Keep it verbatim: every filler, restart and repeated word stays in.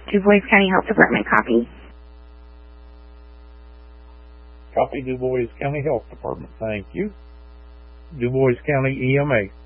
DuBois County Health Department, copy. Copy, DuBois County Health Department. Thank you. DuBois County E M A.